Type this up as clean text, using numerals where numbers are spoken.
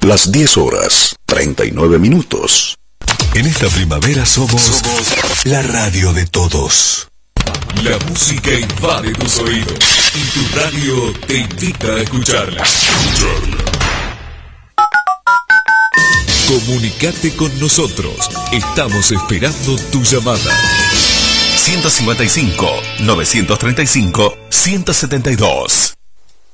Las 10 horas, 39 minutos. En esta primavera somos la radio de todos. La música invade tus oídos y tu radio te invita a escucharla. Comunicate con nosotros. Estamos esperando tu llamada. 155 935 172.